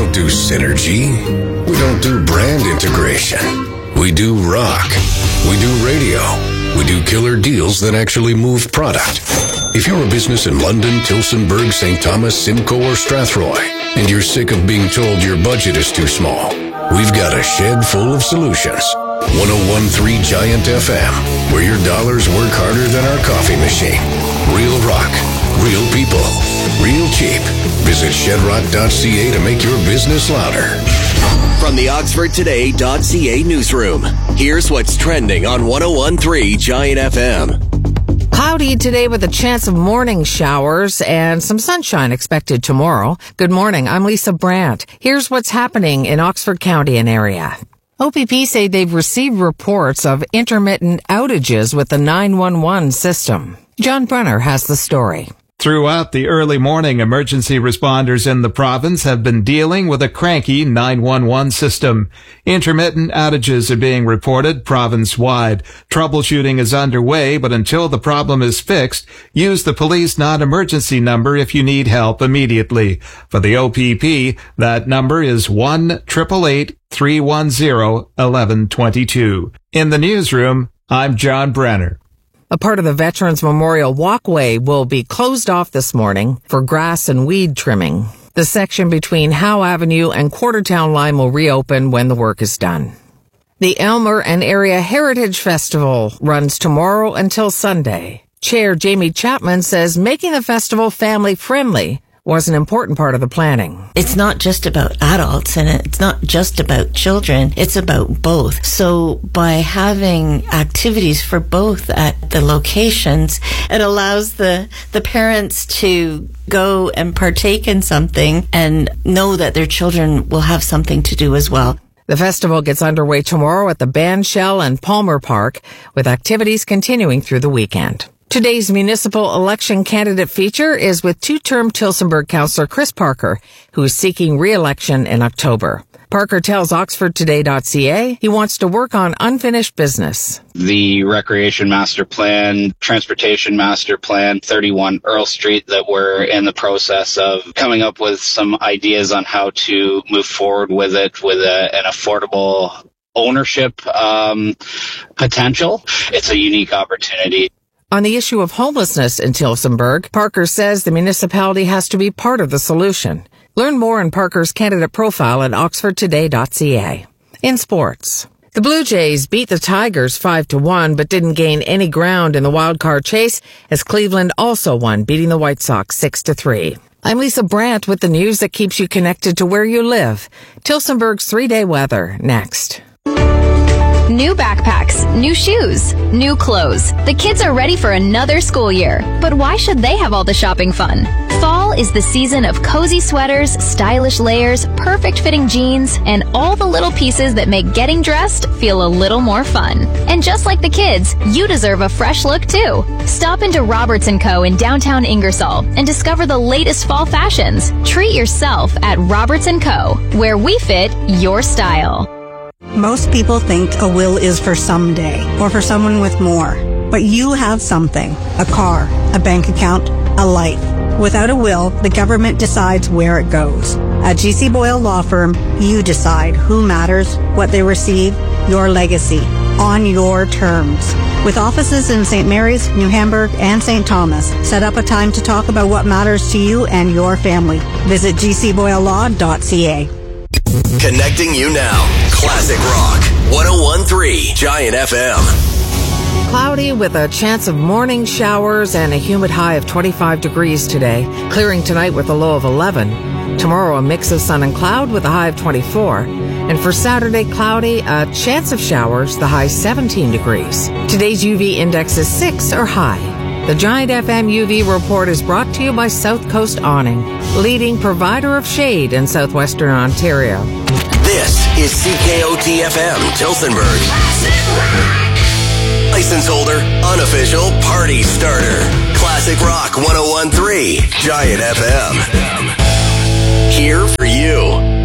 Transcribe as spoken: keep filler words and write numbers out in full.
don't do synergy. We don't do brand integration. We do rock. We do radio. We do killer deals that actually move product. If you're a business in London, Tillsonburg, Saint Thomas, Simcoe, or Strathroy, and you're sick of being told your budget is too small, we've got a shed full of solutions. one oh one point three Giant F M, where your dollars work harder than our coffee machine. Real rock, real people, real cheap. Visit shed rock dot c a to make your business louder. From the Oxford Today dot c a newsroom, here's what's trending on one oh one point three Giant F M. Cloudy today with a chance of morning showers and some sunshine expected tomorrow. Good morning, I'm Lisa Brandt. Here's what's happening in Oxford County and area. O P P say they've received reports of intermittent outages with the nine one one system. John Brenner has the story. Throughout the early morning, emergency responders in the province have been dealing with a cranky nine one one system. Intermittent outages are being reported province-wide. Troubleshooting is underway, but until the problem is fixed, use the police non-emergency number if you need help immediately. For the O P P, that number is one eight eight eight, three one zero, one one two two. In the newsroom, I'm John Brenner. A part of the Veterans Memorial Walkway will be closed off this morning for grass and weed trimming. The section between Howe Avenue and Quartertown Line will reopen when the work is done. The Elmer and Area Heritage Festival runs tomorrow until Sunday. Chair Jamie Chapman says making the festival family-friendly was an important part of the planning. It's not just about adults and it's not just about children. It's about both. So by having activities for both at the locations, it allows the, the parents to go and partake in something and know that their children will have something to do as well. The festival gets underway tomorrow at the Bandshell and Palmer Park, with activities continuing through the weekend. Today's municipal election candidate feature is with two-term Tillsonburg councillor Chris Parker, who is seeking re-election in October. Parker tells Oxford Today dot c a he wants to work on unfinished business. The Recreation Master Plan, Transportation Master Plan, thirty-one Earl Street, that we're in the process of coming up with some ideas on how to move forward with it with a, an affordable ownership um, potential. It's a unique opportunity. On the issue of homelessness in Tillsonburg, Parker says the municipality has to be part of the solution. Learn more in Parker's candidate profile at Oxford Today dot c a. In sports, the Blue Jays beat the Tigers five to one, but didn't gain any ground in the wildcard chase, as Cleveland also won, beating the White Sox six to three. I'm Lisa Brandt with the news that keeps you connected to where you live. Tillsonburg's three-day weather next. New backpacks, new shoes, new clothes. The kids are ready for another school year. But why should they have all the shopping fun? Fall is the season of cozy sweaters, stylish layers, perfect fitting jeans, and all the little pieces that make getting dressed feel a little more fun. And just like the kids, you deserve a fresh look too. Stop into Roberts and Co. in downtown Ingersoll and discover the latest fall fashions. Treat yourself at Roberts and Co., where we fit your style. Most people think a will is for someday or for someone with more. But you have something. A car, a bank account, a life. Without a will, the government decides where it goes. At G C Boyle Law Firm, you decide who matters, what they receive, your legacy, on your terms. With offices in Saint Mary's, New Hamburg, and Saint Thomas, set up a time to talk about what matters to you and your family. Visit g c boyle law dot c a. Connecting you now. Classic Rock. one oh one point three Giant F M. Cloudy with a chance of morning showers and a humid high of twenty-five degrees today. Clearing tonight with a low of eleven. Tomorrow a mix of sun and cloud with a high of twenty-four. And for Saturday, cloudy, a chance of showers, the high seventeen degrees. Today's U V index is six or high. The Giant F M U V report is brought to you by South Coast Awning, leading provider of shade in southwestern Ontario. This is C K O T F M, Tillsonburg. License holder, unofficial party starter. Classic Rock one oh one point three, Giant F M. Here for you.